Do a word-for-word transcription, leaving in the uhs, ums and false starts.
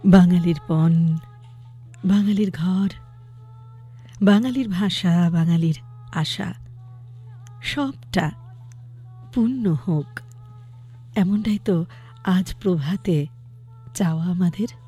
বাঙালির পণ, বাঙালির ঘর, বাঙালির ভাষা, বাঙালির আশা, সবটা পূর্ণ হোক, এমনটাই তো আজ প্রভাতে চাওয়া আমাদের।